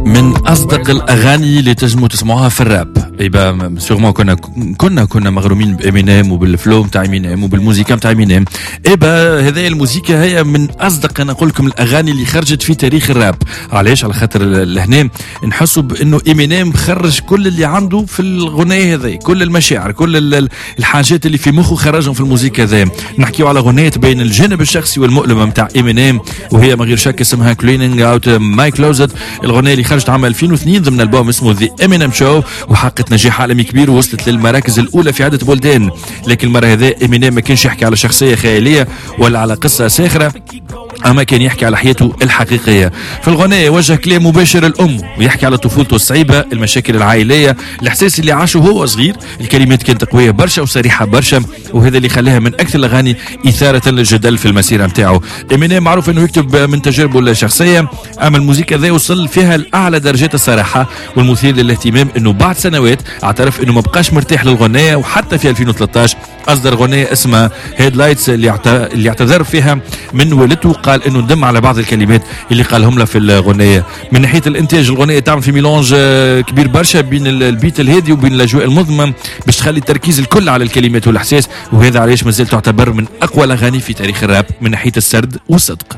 من اصدق الاغاني اللي تنجموا تسمعوها في الراب. يبقى سيغمون كنا مغرومين بامينيم وبالفلو نتاع امينيم وبالموسيقى نتاع امينيم. يبقى هذه الموسيقى هي من اصدق انا نقول لكم الاغاني اللي خرجت في تاريخ الراب. علاش؟ على خاطر لهنا نحسوا بانه امينيم خرج كل اللي عنده في الغنايه هذه، كل المشاعر، كل الحاجات اللي في مخه خرجهم في الموسيقى هذه. نحكيو على غنايه بين الجانب الشخصي والمؤلمه نتاع امينيم، وهي من غير شك اسمها كلينينج اوت ماي كلوزت. الغنايه اللي خرجت عام 2002 ضمن البوم اسمه ذا امينيم شو، وحققت نجاح عالمي كبير ووصلت للمراكز الاولى في عده بلدان. لكن المره هذه امينيم ما كانش يحكي على شخصيه خياليه ولا على قصه ساخره، اما كان يحكي على حياته الحقيقيه. في الغنايه وجه كلام مباشر الام، ويحكي على طفولته الصعيبه، المشاكل العائليه، الاحساس اللي عاشه هو صغير. الكلمات كانت قويه برشا وصريحه برشا، وهذا اللي خلاها من اكثر الاغاني اثاره للجدل في المسيره نتاعو. امينيم معروف انه يكتب من تجاربه الشخصيه، اما الموسيقى ذا وصل فيها لاعلى درجات الصراحه. والمثير للاهتمام انه بعد سنوات اعترف انه ما بقاش مرتاح للغنايه، وحتى في 2013 اصدر غنايه اسمها هيدلايتس اللي اعتذر فيها من والدته، قال انه ندم على بعض الكلمات اللي قالهم له في الغنايه. من ناحيه الانتاج الغنايه تعمل في ميلونج كبير برشا بين البيت الهادي وبين الاجواء المظلمه باش تخلي التركيز الكل على الكلمات والاحساس، وهذا علاش مازال تعتبر من اقوى الاغاني في تاريخ الراب من ناحيه السرد والصدق.